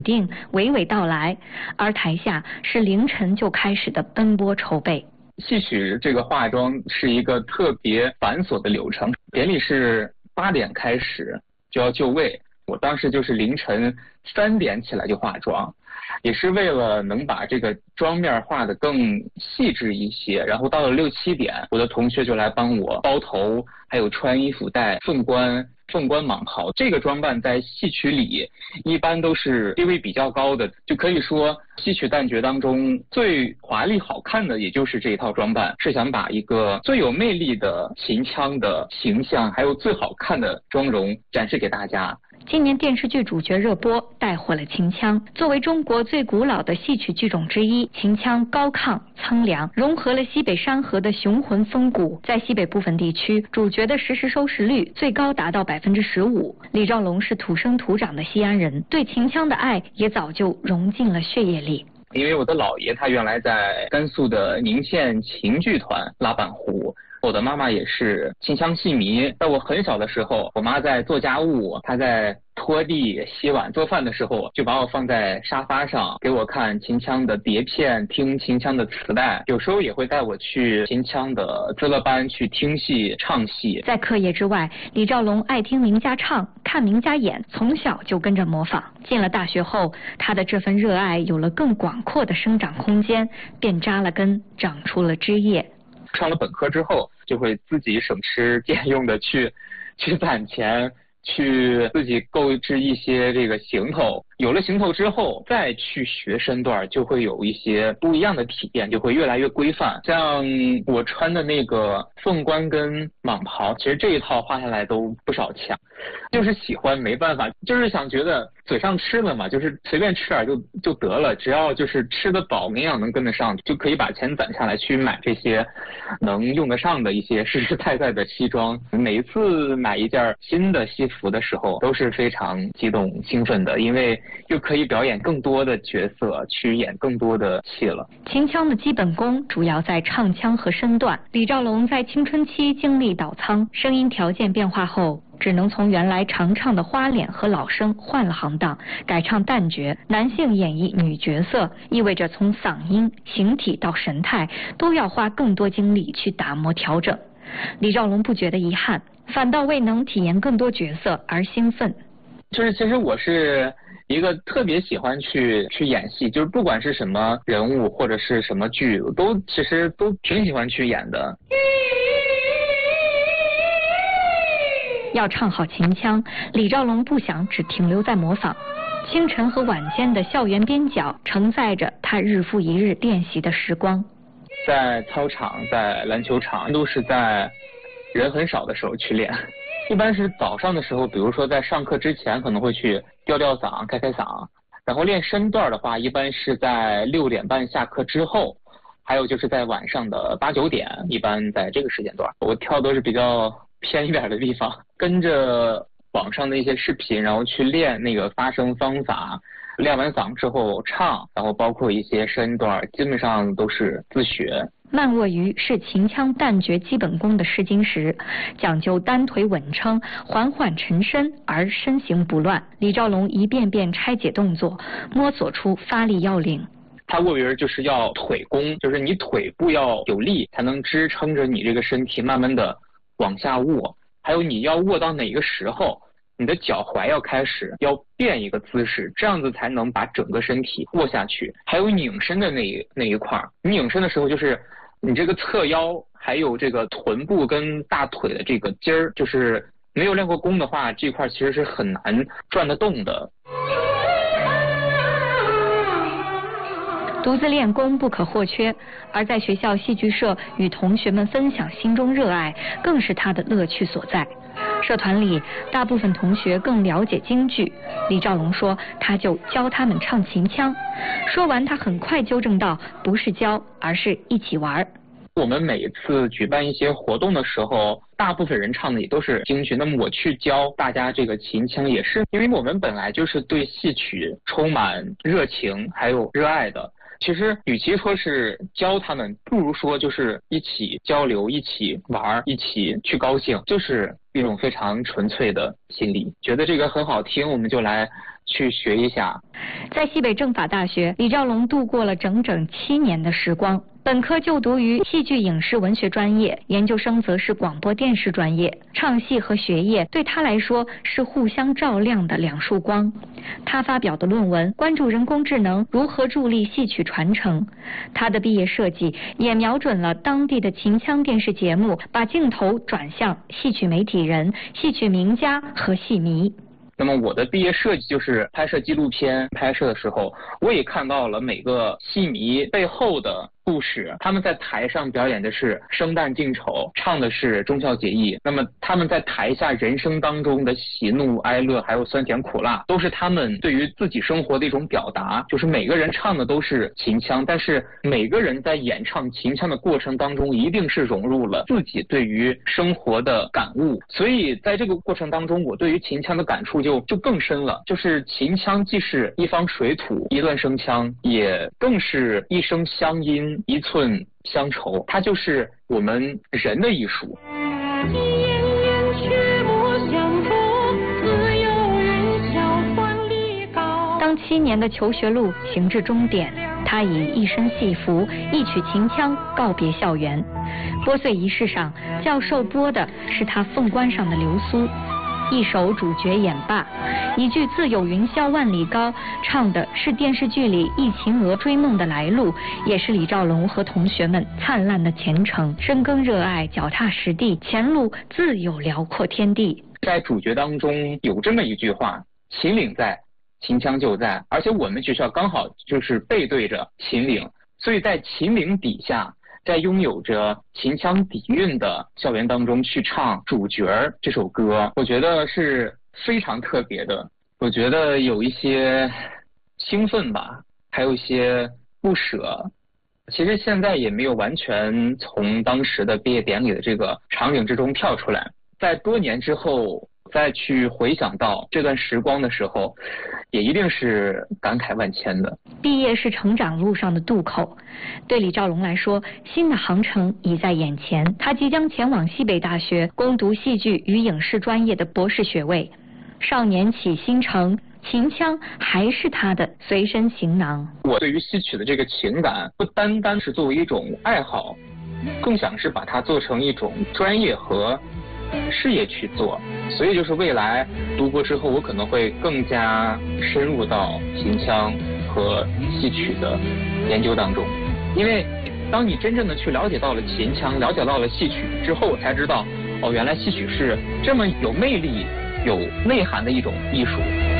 定娓娓道来，而台下是凌晨就开始的奔波筹备。 戏曲这个化妆是一个特别繁琐的流程，典礼是8点开始就要就位，我当时就是凌晨3点起来就化妆，也是为了能把这个妆面画得更细致一些。然后到了6、7点，我的同学就来帮我包头，还有穿衣服戴凤冠蟒袍。这个装扮在戏曲里一般都是地位比较高的，就可以说戏曲旦角当中最华丽好看的也就是这一套装扮，是想把一个最有魅力的秦腔的形象还有最好看的妆容展示给大家。 今年电视剧主角热播，带火了秦腔。作为中国最古老的戏曲剧种之一，秦腔高亢苍凉，融合了西北山河的雄浑风骨。在西北部分地区，主角的实时收视率最高达到15%。李兆龙是土生土长的西安人，对秦腔的爱也早就融进了血液里。 因为我的姥爷他原来在甘肃的宁县秦剧团拉板胡，我的妈妈也是秦腔戏迷。在我很小的时候，我妈在做家务，她在拖地、洗碗、做饭的时候，就把我放在沙发上，给我看秦腔的碟片，听秦腔的磁带。有时候也会带我去秦腔的资乐班去听戏、唱戏。 在课业之外，李兆龙爱听名家唱，看名家演，从小就跟着模仿。进了大学后，他的这份热爱有了更广阔的生长空间，便扎了根，长出了枝叶。 上了本科之后，就会自己省吃俭用的去攒钱，去自己购置一些这个行头。有了行头之后，再去学身段，就会有一些不一样的体验，就会越来越规范。像我穿的那个凤冠跟蟒袍，其实这一套画下来都不少钱，就是喜欢没办法，就是想觉得嘴上吃了嘛，就是随便吃点就得了，只要就是吃得饱，营养能跟得上，就可以把钱攒下来去买这些能用得上的一些实实在在的西装。每一次买一件新的西服的时候，都是非常激动兴奋的，因为又可以表演更多的角色，去演更多的戏了。 秦腔的基本功主要在唱腔和身段。李兆龙在青春期经历倒仓，声音条件变化后，只能从原来常唱的花脸和老生换了行当，改唱旦角。男性演绎女角色，意味着从嗓音、形体到神态都要花更多精力去打磨调整。李兆龙不觉得遗憾，反倒为能体验更多角色而兴奋。 就是其实我是一个特别喜欢去演戏，就是不管是什么人物或者是什么剧，我其实都挺喜欢去演的。 要唱好秦腔，李兆龙不想只停留在模仿。清晨和晚间的校园边角承载着他日复一日练习的时光。 在操场、在篮球场，都是在人很少的时候去练。一般是早上的时候，比如说在上课之前可能会去吊嗓、开嗓，然后练身段的话，一般是在6点半下课之后，还有就是在晚上的8、9点，一般在这个时间段。我跳都是比较偏一点的地方，跟着网上的一些视频，然后去练那个发声方法，练完嗓之后唱，然后包括一些身段，基本上都是自学。 慢卧鱼是秦腔旦角基本功的试金石，讲究单腿稳撑，缓缓沉身而身形不乱。李兆龙一遍遍拆解动作，摸索出发力要领。 他卧鱼就是要腿功，就是你腿部要有力，才能支撑着你这个身体慢慢的往下卧。还有你要卧到哪个时候，你的脚踝要开始要变一个姿势，这样子才能把整个身体卧下去。还有拧身的那一块，你拧身的时候就是你这个侧腰还有这个臀部跟大腿的这个筋儿，就是没有练过功的话，这块其实是很难转得动的。 独自练功不可或缺，而在学校戏剧社与同学们分享心中热爱，更是他的乐趣所在。社团里大部分同学更了解京剧，李兆龙说他就教他们唱秦腔。说完他很快纠正道，不是教，而是一起玩。 我们每一次举办一些活动的时候，大部分人唱的也都是京剧，那么我去教大家这个秦腔，也是因为我们本来就是对戏曲充满热情还有热爱的。其实与其说是教他们，不如说就是一起交流，一起玩，一起去高兴，就是一种非常纯粹的心理。觉得这个很好听，我们就来去学一下。 在西北政法大学，李兆龙度过了整整7年的时光。本科就读于戏剧影视文学专业，研究生则是广播电视专业。唱戏和学业对他来说是互相照亮的2束光。他发表的论文关注人工智能如何助力戏曲传承，他的毕业设计也瞄准了当地的秦腔电视节目，把镜头转向戏曲媒体人、戏曲名家和戏迷。 那么我的毕业设计就是拍摄纪录片，拍摄的时候我也看到了每个戏迷背后的故事。他们在台上表演的是生旦净丑，唱的是忠孝节义，那么他们在台下人生当中的喜怒哀乐还有酸甜苦辣，都是他们对于自己生活的一种表达。就是每个人唱的都是秦腔，但是每个人在演唱秦腔的过程当中一定是融入了自己对于生活的感悟。所以在这个过程当中，我对于秦腔的感触就更深了。就是秦腔既是一方水土一段声腔，也更是一声乡音一寸乡愁，它就是我们人的艺术。 当7年的求学路行至终点，他以一身戏服一曲秦腔告别校园。拨穗仪式上，教授拨的是他凤冠上的流苏，一首主角演罢，一句自有云霄万里高，唱的是电视剧里忆秦娥追梦的来路，也是李兆龙和同学们灿烂的前程。深耕热爱，脚踏实地，前路自有辽阔天地。 在主角当中有这么一句话：秦岭在，秦腔就在。而且我们学校刚好就是背对着秦岭，所以在秦岭底下，在拥有着秦腔底蕴的校园当中去唱主角这首歌，我觉得是非常特别的。我觉得有一些兴奋吧，还有一些不舍。其实现在也没有完全从当时的毕业典礼的这个场景之中跳出来，在多年之后再去回想到这段时光的时候，也一定是感慨万千的。 毕业是成长路上的渡口，对李兆龙来说，新的航程已在眼前。他即将前往西北大学攻读戏剧与影视专业的博士学位。少年起新程，秦腔还是他的随身行囊。 我对于戏曲的这个情感，不单单是作为一种爱好，更想是把它做成一种专业和事业去做。所以就是未来读博之后，我可能会更加深入到秦腔和戏曲的研究当中。因为当你真正的去了解到了秦腔，了解到了戏曲之后，才知道原来戏曲是这么有魅力有内涵的一种艺术。